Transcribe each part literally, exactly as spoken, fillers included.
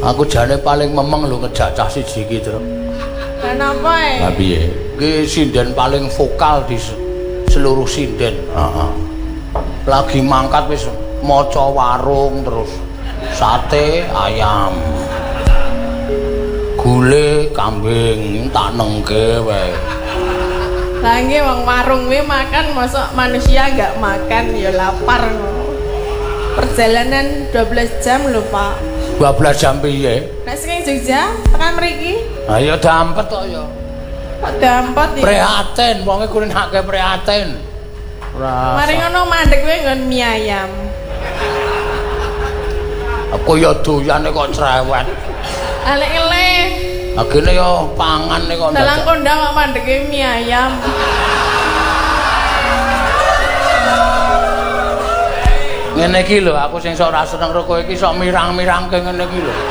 Aku jane paling memeng lho ngejak cah siji iki, Tru. Lah napa e? Lah piye? Ki sinden paling vokal di seluruh sinden. Heeh. Lagi mangkat wis maca warung terus sate ayam. Gule kambing tak nengke wae. Lah nggih wong warung kuwi makan mosok manusia enggak makan ya lapar ngono. Perjalanan dua belas jam lho, Pak. dua belas jam piye? Nek sing Jogja tekan mriki. Ha ya dampet kok ya. Kok dampet iki? Prihatin, wonge kulinake prihatin. Ora. Mari ngono mandek kowe nggon mie ayam. Aku ya doyane kok cerewet. Alek-ele. Agene ya pangan nek kok. Dalang kondang kok mandeke mie ayam. Ngene iki lho, aku sing sok ora seneng karo kowe iki sok mirang-mirangke ngene iki lho.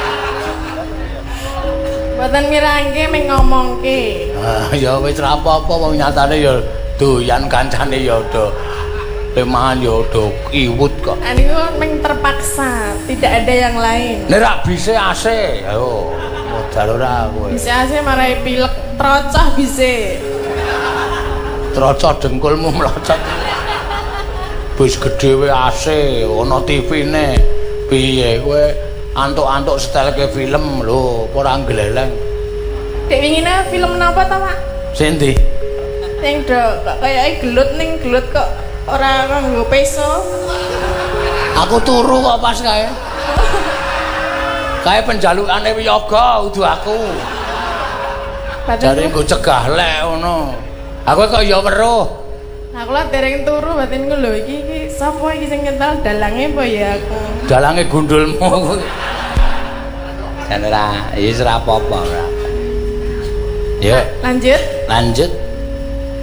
Mboten mirangke ming ngomongke. Ah ya wis ora apa-apa wong nyatane ya doyan kancane ya do. Teman ya do iwut kok. Aniku ming terpaksa, tidak ada yang lain. Nek rak bise A C, ayo modal ora kowe. Bise A C marai pilek trocoh bise. Trocok dengkulmu mlocot. Wis gedhe wae A C, ana T V-ne. Piye kowe antuk-antuk setelke film lho, ora gleleng. Dek wingine film napa ta, Pak? Sing ndi? Sing do kok kayake gelut ning gelut kok ora nganggo peso. Aku turu kok pas kae. Kae penjalukane wiyaga udu aku. Jare nggo cegah lek ngono. Aku kok ya weruh. Aku lah dereng turu batinku lho iki iki sapa iki sing nyetel dalange apa ya aku. Dalange gundulmu. Jan ora, wis ora apa-apa ora. Ya. Lanjut. Lanjut.